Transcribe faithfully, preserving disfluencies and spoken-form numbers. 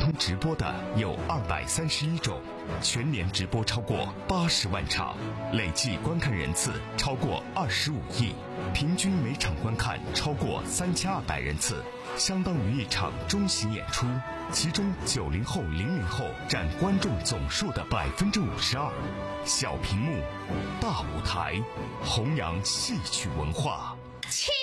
通直播的有二百三十一种，全年直播超过八十万场，累计观看人次超过二十五亿，平均每场观看超过三千二百人次，相当于一场中型演出。其中九零后、零零后占观众总数的百分之五十二。小屏幕，大舞台，弘扬戏曲文化。